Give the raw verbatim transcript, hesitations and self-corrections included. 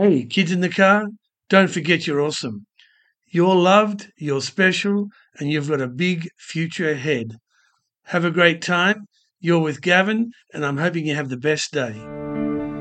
Hey, kids in the car, don't forget you're awesome. You're loved, you're special, and you've got a big future ahead. Have a great time. You're with Gavin, and I'm hoping you have the best day.